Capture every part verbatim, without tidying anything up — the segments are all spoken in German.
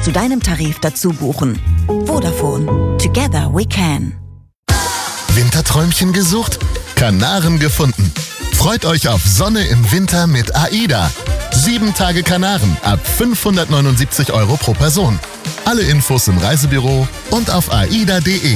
zu deinem Tarif dazu buchen. Vodafone. Together we can. Winterträumchen gesucht? Kanaren gefunden. Freut euch auf Sonne im Winter mit AIDA. Sieben Tage Kanaren ab fünfhundertneunundsiebzig Euro pro Person. Alle Infos im Reisebüro und auf aida punkt de.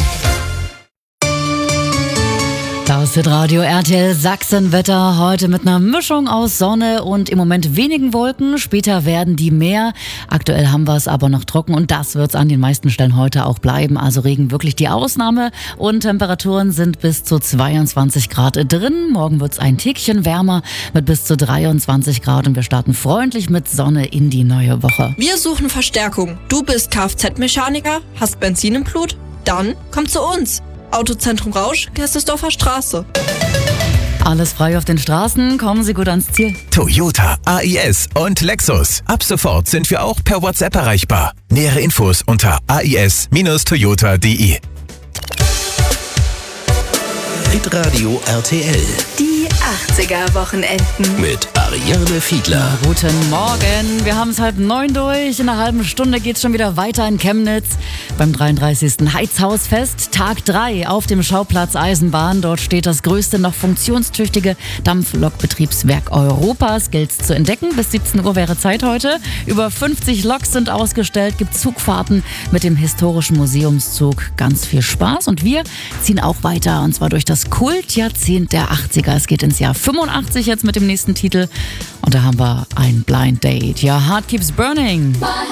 Das ist Radio R T L Sachsenwetter, heute mit einer Mischung aus Sonne und im Moment wenigen Wolken. Später werden die mehr. Aktuell haben wir es aber noch trocken und das wird es an den meisten Stellen heute auch bleiben. Also Regen wirklich die Ausnahme und Temperaturen sind bis zu zweiundzwanzig Grad drin. Morgen wird es ein Tickchen wärmer mit bis zu dreiundzwanzig Grad und wir starten freundlich mit Sonne in die neue Woche. Wir suchen Verstärkung. Du bist Kfz-Mechaniker, hast Benzin im Blut? Dann komm zu uns. Autozentrum Rausch, Gerstesdorfer Straße. Alles frei auf den Straßen, kommen Sie gut ans Ziel. Toyota, A I S und Lexus. Ab sofort sind wir auch per WhatsApp erreichbar. Nähere Infos unter a i s Bindestrich toyota punkt de. Hitradio R T L. Die achtziger-Wochenenden. Mit Ariane Fiedler. Guten Morgen, wir haben es halb neun durch. In einer halben Stunde geht es schon wieder weiter in Chemnitz beim dreiunddreißigsten Heizhausfest. Tag drei auf dem Schauplatz Eisenbahn. Dort steht das größte noch funktionstüchtige Dampflokbetriebswerk Europas. Gilt's zu entdecken. Bis siebzehn Uhr wäre Zeit heute. Über fünfzig Loks sind ausgestellt. Gibt Zugfahrten mit dem historischen Museumszug. Ganz viel Spaß. Und wir ziehen auch weiter. Und zwar durch das Kultjahrzehnt der achtziger. Es geht ins Jahr fünfundachtzig jetzt mit dem nächsten Titel. Und da haben wir ein Blind Date. Your Heart Keeps Burning.